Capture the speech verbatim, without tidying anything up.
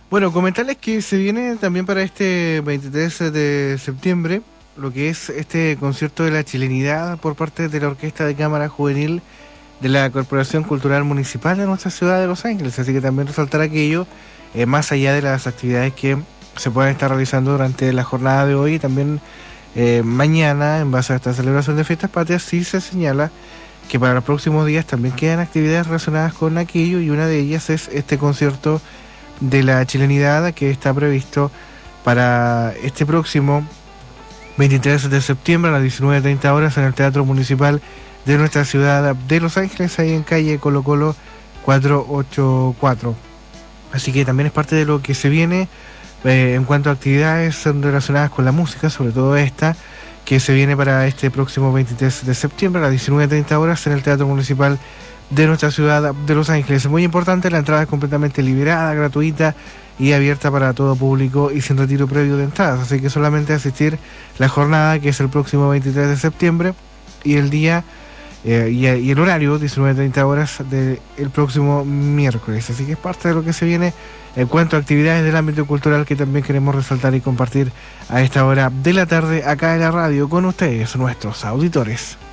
Bueno, comentarles que se viene también para este veintitrés de septiembre lo que es este concierto de la chilenidad por parte de la Orquesta de Cámara Juvenil de la Corporación Cultural Municipal de nuestra ciudad de Los Ángeles. Así que también resaltar aquello, eh, más allá de las actividades que se pueden estar realizando durante la jornada de hoy y también eh, mañana, en base a esta celebración de fiestas patrias, sí se señala que para los próximos días también quedan actividades relacionadas con aquello, y una de ellas es este concierto de la chilenidad que está previsto para este próximo veintitrés de septiembre a las diecinueve treinta horas en el Teatro Municipal de nuestra ciudad de Los Ángeles, ahí en calle Colo Colo cuatrocientos ochenta y cuatro. Así que también es parte de lo que se viene eh, en cuanto a actividades relacionadas con la música, sobre todo esta que se viene para este próximo veintitrés de septiembre a las diecinueve treinta horas en el Teatro Municipal de nuestra ciudad de Los Ángeles. Es muy importante, la entrada es completamente liberada, gratuita y abierta para todo público y sin retiro previo de entradas, así que solamente asistir la jornada, que es el próximo veintitrés de septiembre, y el día eh, y, y el horario diecinueve treinta horas del próximo miércoles. Así que es parte de lo que se viene en cuanto a actividades del ámbito cultural que también queremos resaltar y compartir a esta hora de la tarde acá en la radio con ustedes, nuestros auditores.